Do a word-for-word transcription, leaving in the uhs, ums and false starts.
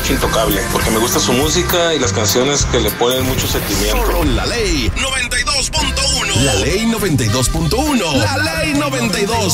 Pacho Intocable, porque me gusta su música y las canciones que le ponen mucho sentimiento. Solo la ley noventa y dos punto uno. La ley noventa y dos punto uno. La ley noventa y dos.